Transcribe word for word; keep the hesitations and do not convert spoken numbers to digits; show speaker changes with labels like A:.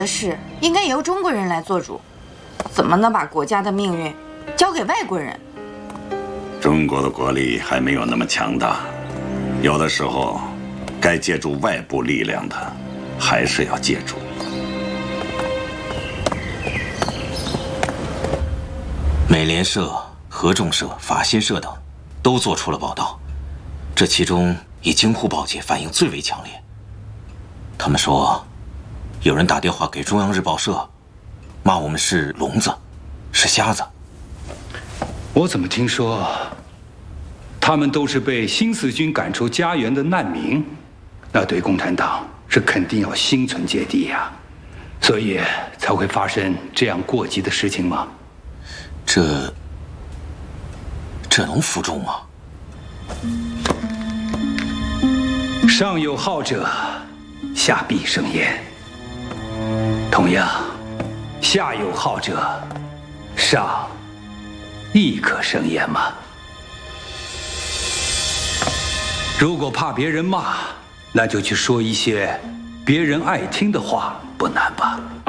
A: 的事应该由中国人来做主，怎么能把国家的命运交给外国人？
B: 中国的国力还没有那么强大，有的时候该借助外部力量的，还是要借助。
C: 美联社、合众社、法新社等都做出了报道，这其中以京沪报界反应最为强烈。他们说，有人打电话给中央日报社，骂我们是聋子，是瞎子。
D: 我怎么听说，他们都是被新四军赶出家园的难民？那对共产党是肯定要心存芥蒂呀，所以才会发生这样过激的事情吗？
C: 这这能服众吗？
D: 上有好者，下必生焉。同样，下有好者，上亦可生焉嘛。如果怕别人骂，那就去说一些别人爱听的话，不难吧？